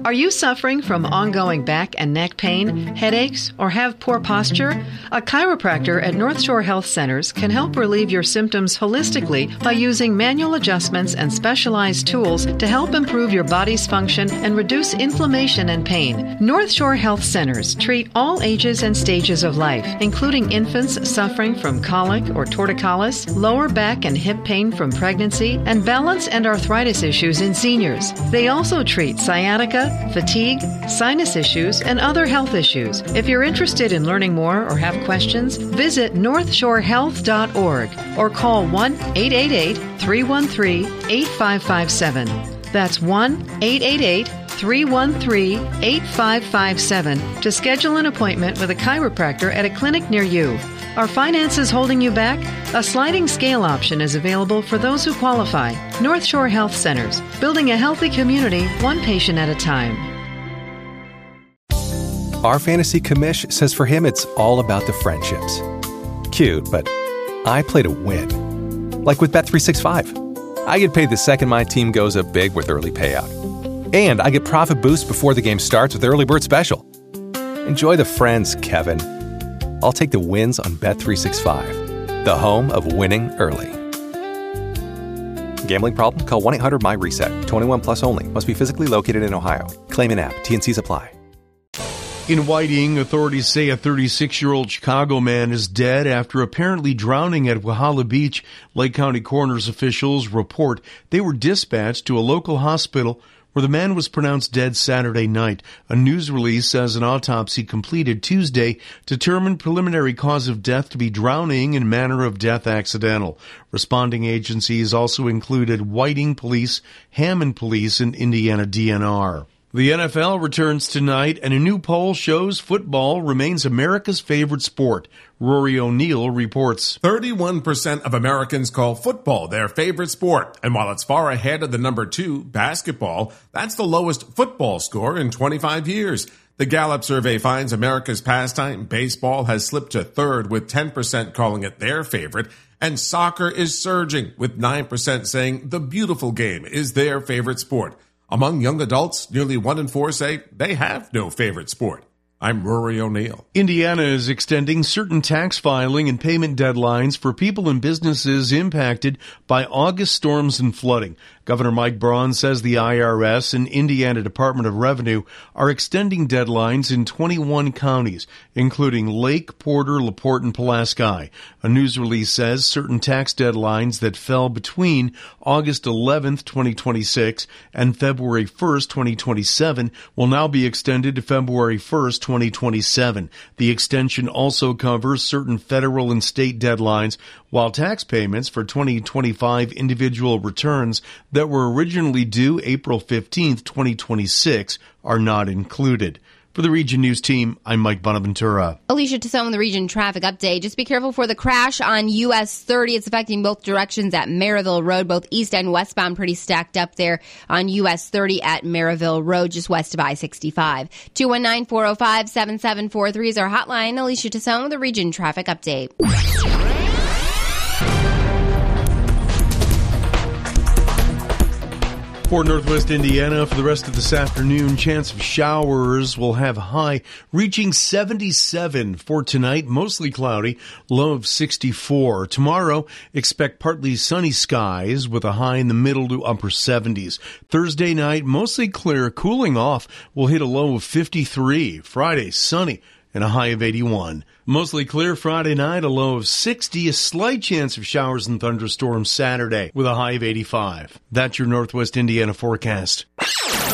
Are you suffering from ongoing back and neck pain, headaches, or have poor posture? A chiropractor at North Shore Health Centers can help relieve your symptoms holistically by using manual adjustments and specialized tools to help improve your body's function and reduce inflammation and pain. North Shore Health Centers treat all ages and stages of life, including infants suffering from colic or torticollis, lower back and hip pain from pregnancy, and balance and arthritis issues in seniors. They also treat sciatica, fatigue, sinus issues, and other health issues. If you're interested in learning more or have questions, visit northshorehealth.org or call 1-888-313-8557. That's 1-888-313-8557 to schedule an appointment with a chiropractor at a clinic near you. Are finances holding you back? A sliding scale option is available for those who qualify. North Shore Health Centers, building a healthy community, one patient at a time. Our fantasy commish says for him it's all about the friendships. Cute, but I play to win. Like with Bet365. I get paid the second my team goes up big with early payout. And I get profit boost before the game starts with Early Bird Special. Enjoy the friends, Kevin. I'll take the wins on Bet365, the home of winning early. Gambling problem? Call 1-800-MY-RESET. 21 plus only. Must be physically located in Ohio. Claim in app. T&Cs apply. In Whiting, authorities say a 36-year-old Chicago man is dead after apparently drowning at Wahala Beach. Lake County Coroner's officials report they were dispatched to a local hospital where the man was pronounced dead Saturday night. A news release says an autopsy completed Tuesday determined preliminary cause of death to be drowning and manner of death accidental. Responding agencies also included Whiting Police, Hammond Police, and Indiana DNR. The NFL returns tonight, and a new poll shows football remains America's favorite sport. Rory O'Neill reports. 31% of Americans call football their favorite sport. And while it's far ahead of the number 2, basketball, that's the lowest football score in 25 years. The Gallup survey finds America's pastime, baseball, has slipped to 3rd with 10% calling it their favorite. And soccer is surging with 9% saying the beautiful game is their favorite sport. Among young adults, nearly 1 in 4 say they have no favorite sport. I'm Rory O'Neill. Indiana is extending certain tax filing and payment deadlines for people and businesses impacted by August storms and flooding. Governor Mike Braun says the IRS and Indiana Department of Revenue are extending deadlines in 21 counties, including Lake, Porter, LaPorte, and Pulaski. A news release says certain tax deadlines that fell between August 11th, 2026 and February 1st, 2027 will now be extended to February 1st, 2027. The extension also covers certain federal and state deadlines, while tax payments for 2025 individual returns that were originally due April 15th, 2026 are not included. For the Region News team, I'm Mike Bonaventura. Alicia Tassone with the Region Traffic Update. Just be careful for the crash on US 30. It's affecting both directions at Maryville Road, both east and westbound, pretty stacked up there on US 30 at Maryville Road, just west of I-65. 219-405-7743 is our hotline. Alicia Tassone with the Region Traffic Update. For Northwest Indiana, for the rest of this afternoon, chance of showers will have a high reaching 77 for tonight, mostly cloudy, low of 64. Tomorrow, expect partly sunny skies with a high in the middle to upper 70s. Thursday night, mostly clear, cooling off, will hit a low of 53. Friday, sunny and a high of 81. Mostly clear Friday night, a low of 60, a slight chance of showers and thunderstorms Saturday with a high of 85. That's your Northwest Indiana forecast.